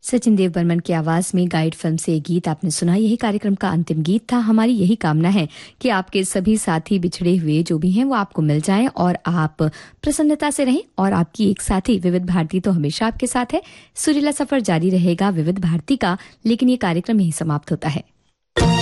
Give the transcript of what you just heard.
सचिन देव बर्मन की आवाज में गाइड फिल्म से ये गीत आपने सुना। यही कार्यक्रम का अंतिम गीत था। हमारी यही कामना है कि आपके सभी साथी बिछड़े हुए जो भी हैं वो आपको मिल जाएं और आप प्रसन्नता से रहें। और आपकी एक साथी विविध भारती तो हमेशा आपके साथ है। सुरीला सफर जारी रहेगा विविध भारती का, लेकिन ये कार्यक्रम यही समाप्त होता है।